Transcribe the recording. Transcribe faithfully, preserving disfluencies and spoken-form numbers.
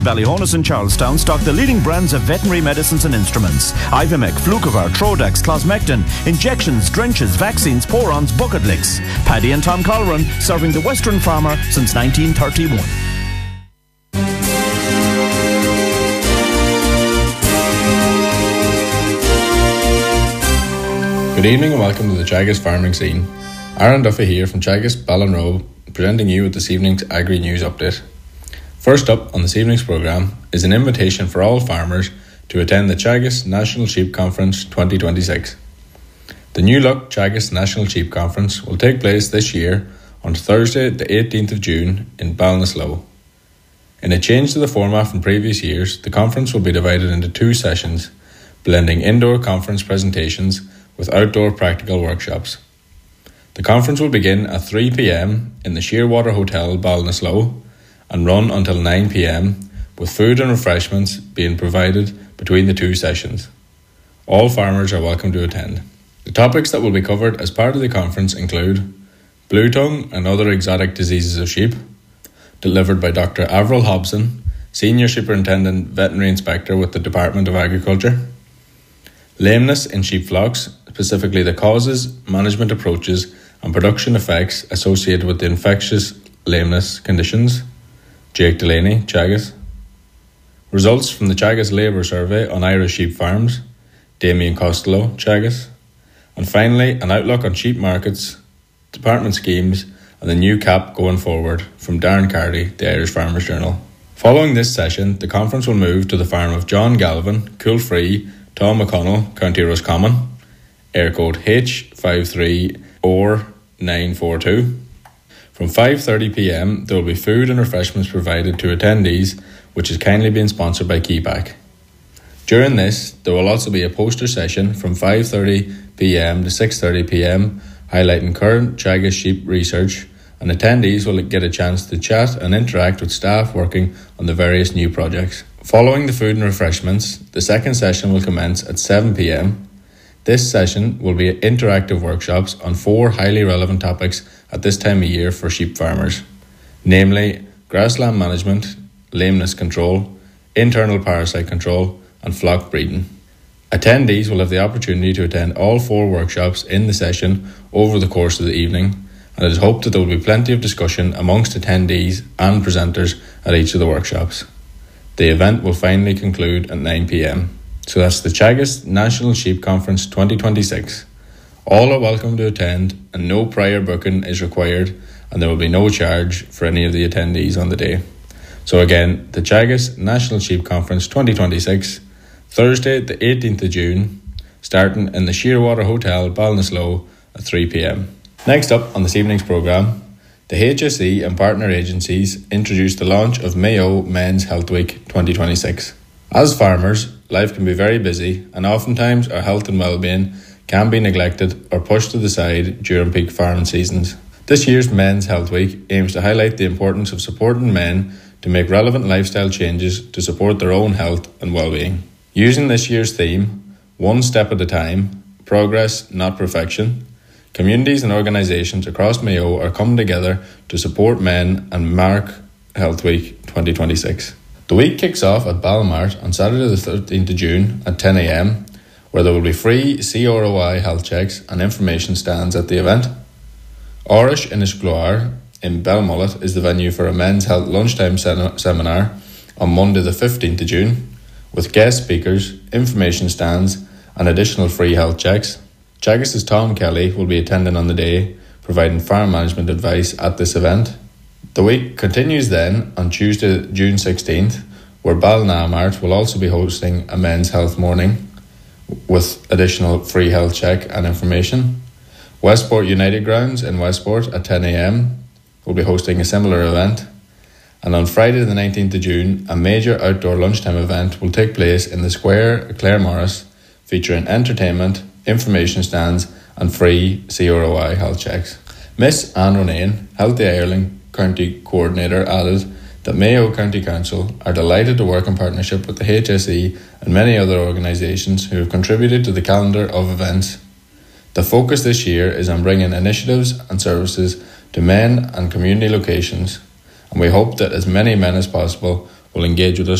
Ballyhonus and Charlestown stock the leading brands of veterinary medicines and instruments. Ivimec, Flucovar, Trodax, Closmectin, injections, drenches, vaccines, porons, bucket licks. Paddy and Tom Colleran, serving the Western farmer since nineteen thirty-one. Good evening and welcome to the Teagasc Farming Scene. Aaron Duffy here from Teagasc, Ballinrobe, presenting you with this evening's Agri-News Update. First up on this evening's programme is an invitation for all farmers to attend the Teagasc National Sheep Conference twenty twenty-six. The New Look Teagasc National Sheep Conference will take place this year on Thursday the eighteenth of June in Ballinasloe. In a change to the format from previous years, the conference will be divided into two sessions, blending indoor conference presentations with outdoor practical workshops. The conference will begin at three p m in the Shearwater Hotel, Ballinasloe, and run until nine p m, with food and refreshments being provided between the two sessions. All farmers are welcome to attend. The topics that will be covered as part of the conference include blue tongue and other exotic diseases of sheep, delivered by Doctor Avril Hobson, Senior Superintendent Veterinary Inspector with the Department of Agriculture; lameness in sheep flocks, specifically the causes, management approaches and production effects associated with the infectious lameness conditions, Jake Delaney, Teagasc; results from the Teagasc Labour Survey on Irish sheep farms, Damien Costello, Teagasc; and finally an outlook on sheep markets, department schemes and the new cap going forward from Darren Carty, the Irish Farmers Journal. Following this session, the conference will move to the farm of John Galvin, Coolfree, Tom McConnell, County Roscommon, air code H five three O R nine four two. From five thirty p m there will be food and refreshments provided to attendees, which is kindly being sponsored by Keepack. During this, there will also be a poster session from five thirty p m to six thirty p m highlighting current Teagasc sheep research, and attendees will get a chance to chat and interact with staff working on the various new projects. Following the food and refreshments, the second session will commence at seven p m. This session will be interactive workshops on four highly relevant topics at this time of year for sheep farmers, namely grassland management, lameness control, internal parasite control and flock breeding. Attendees will have the opportunity to attend all four workshops in the session over the course of the evening, and it is hoped that there will be plenty of discussion amongst attendees and presenters at each of the workshops. The event will finally conclude at nine p m. So that's the Teagasc National Sheep Conference twenty twenty-six. All are welcome to attend and no prior booking is required, and there will be no charge for any of the attendees on the day. So again, the Teagasc National Sheep Conference twenty twenty-six, Thursday the eighteenth of June, starting in the Shearwater Hotel, Ballinasloe at three p m. Next up on this evening's programme, the H S E and partner agencies introduced the launch of Mayo Men's Health Week twenty twenty-six. As farmers, life can be very busy, and oftentimes our health and well-being can be neglected or pushed to the side during peak farming seasons. This year's Men's Health Week aims to highlight the importance of supporting men to make relevant lifestyle changes to support their own health and well-being. Using this year's theme, One Step at a Time, Progress, Not Perfection, communities and organisations across Mayo are coming together to support men and mark Health Week twenty twenty-six. The week kicks off at Balmart on Saturday the thirteenth of June at ten a m, where there will be free C R O I health checks and information stands at the event. Orish Inishgloire in Belmullet is the venue for a men's health lunchtime sen- seminar on Monday the fifteenth of June, with guest speakers, information stands and additional free health checks. Teagasc's Tom Kelly will be attending on the day, providing farm management advice at this event. The week continues then on Tuesday, June sixteenth, where Ballinamart will also be hosting a men's health morning with additional free health check and information. Westport United Grounds in Westport at ten a m will be hosting a similar event. And on Friday the nineteenth of June, a major outdoor lunchtime event will take place in the square at Claremorris, featuring entertainment, information stands and free C R O I health checks. Miss Anne Ronayne, Healthy Ireland County Coordinator, added that Mayo County Council are delighted to work in partnership with the H S E and many other organisations who have contributed to the calendar of events. The focus this year is on bringing initiatives and services to men and community locations, and we hope that as many men as possible will engage with us